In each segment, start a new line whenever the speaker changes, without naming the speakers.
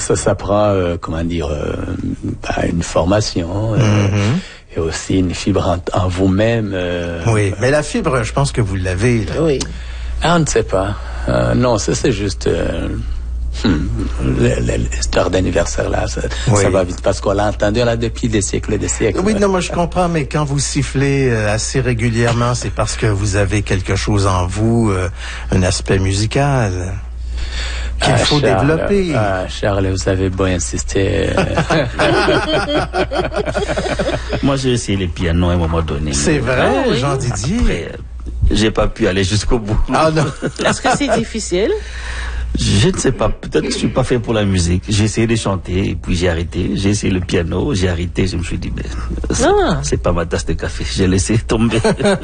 Ça prend, une formation. Et aussi une fibre en vous-même.
Oui, mais la fibre, je pense que vous l'avez. Là.
Oui.
On ne sait pas. Non, ça c'est juste l'histoire d'anniversaire là. Ça va vite parce qu'on l'a entendu là depuis des siècles et des siècles.
Oui, non, moi je comprends, mais quand vous sifflez assez régulièrement, c'est parce que vous avez quelque chose en vous, un aspect musical. Qu'il faut développer.
Charles, vous avez beau insister.
Moi, j'ai essayé les pianos à un moment donné.
C'est vrai, Jean Didier.
Après, j'ai pas pu aller jusqu'au bout.
Ah non.
Est-ce que c'est difficile?
Je ne sais pas, peut-être que je suis pas fait pour la musique. J'ai essayé de chanter et puis j'ai arrêté. J'ai essayé le piano, j'ai arrêté. Je me suis dit, c'est pas ma tasse de café. J'ai laissé tomber.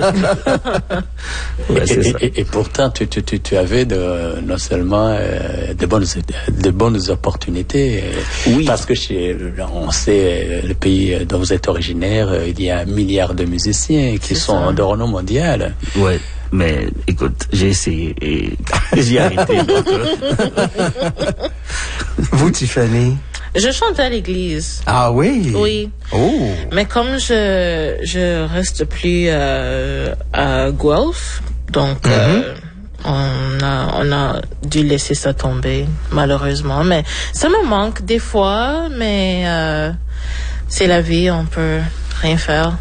Et pourtant, tu avais non seulement de bonnes opportunités.
Oui.
Parce que on sait, le pays dont vous êtes originaire, il y a 1 milliard de musiciens qui sont de renom mondial.
Ouais. Mais écoute, j'ai essayé et j'ai arrêté.
Vous, Tiffany?
Je chante à l'église.
Ah oui?
Oui.
Oh.
Mais comme je reste plus à Guelph, donc on a dû laisser ça tomber, malheureusement. Mais ça me manque des fois, mais c'est la vie, on peut rien faire.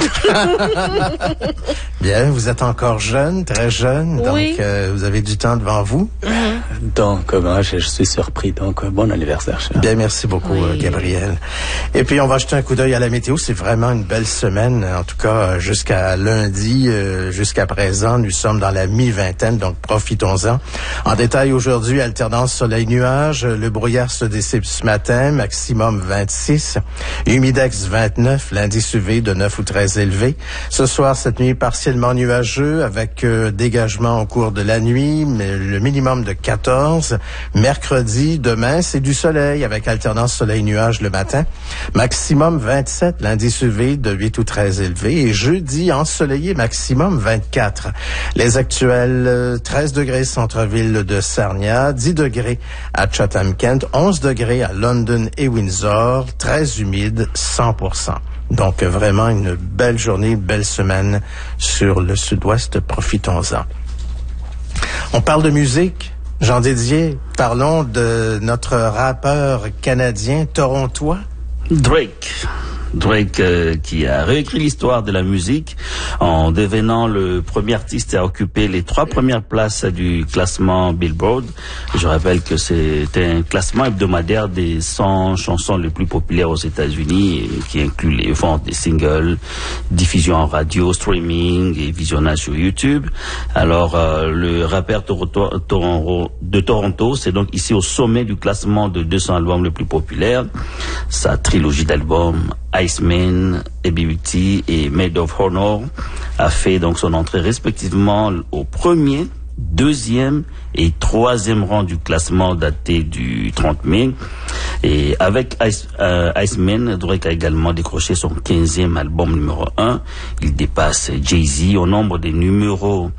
Bien, vous êtes encore jeune, très jeune,
oui.
Donc vous avez du temps devant vous.
Donc, moi, je suis surpris. Donc, bon anniversaire, cher.
Bien, merci beaucoup, Gabriel. Et puis, on va jeter un coup d'œil à la météo. C'est vraiment une belle semaine. En tout cas, jusqu'à lundi, jusqu'à présent, nous sommes dans la mi-vingtaine, donc profitons-en. En détail, aujourd'hui, alternance soleil-nuage. Le brouillard se dissipe ce matin, maximum 26. Humidex 29, l'indice UV de 9 ou 13 élevé. Ce soir, cette nuit, partiellement nuageux, avec dégagement au cours de la nuit, mais le minimum de 14. Mercredi, demain, c'est du soleil avec alternance soleil-nuage le matin. Maximum 27, l'indice UV de 8 ou 13 élevé. Et jeudi, ensoleillé, maximum 24. Les actuels, 13 degrés centre-ville de Sarnia, 10 degrés à Chatham-Kent, 11 degrés à London et Windsor, 13 humide, 100%. Donc, vraiment une belle journée, une belle semaine sur le sud-ouest. Profitons-en. On parle de musique. Jean Didier, parlons de notre rappeur canadien torontois.
Drake qui a réécrit l'histoire de la musique en devenant le premier artiste à occuper les 3 premières places du classement Billboard. Je rappelle que c'était un classement hebdomadaire des 100 chansons les plus populaires aux États-Unis qui inclut les ventes des singles, diffusion en radio, streaming et visionnage sur YouTube. Alors le rappeur de Toronto, c'est donc ici au sommet du classement de 200 albums les plus populaires. Sa trilogie d'albums Iceman, ABBT et Maid of Honor a fait donc son entrée respectivement au 1er, 2e et 3e rang du classement daté du 30 mai. Et avec Iceman, Drake a également décroché son 15e album numéro 1. Il dépasse Jay-Z au nombre des numéros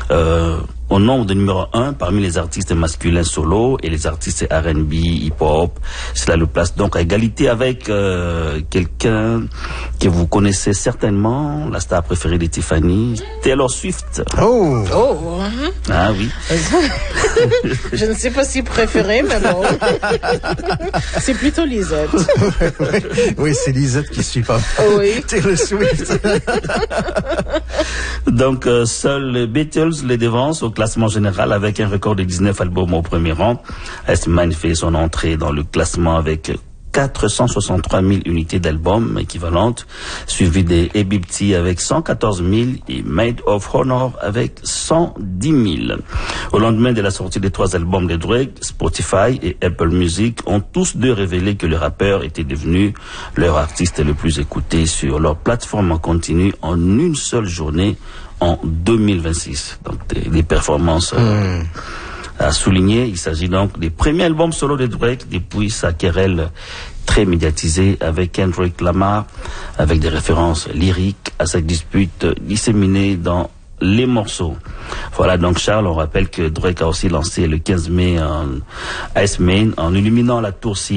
numéro 1 parmi les artistes masculins solo et les artistes R&B, hip-hop. Cela le place donc à égalité avec quelqu'un que vous connaissez certainement, la star préférée de Tiffany, Taylor Swift.
Oh!
Ah oui.
Je ne sais pas si préféré, mais bon. C'est plutôt Lisette.
Oui, c'est Lisette qui suit pas.
Oui.
Taylor Swift.
Donc, seuls les Beatles les devancent au classement général avec un record de 19 albums au premier rang. Iceman fait son entrée dans le classement avec 463 000 unités d'albums équivalentes, suivi des ABBT avec 114 000 et Maid of Honor avec 110 000. Au lendemain de la sortie des 3 albums de Drake, Spotify et Apple Music ont tous deux révélé que le rappeur était devenu leur artiste le plus écouté sur leur plateforme en continu en une seule journée en 2026. Donc des performances à souligner. Il s'agit donc des premiers albums solo de Drake depuis sa querelle très médiatisée avec Kendrick Lamar, avec des références lyriques à cette dispute disséminées dans les morceaux. Voilà, donc Charles, on rappelle que Drake a aussi lancé le 15 mai Iceman en illuminant la tour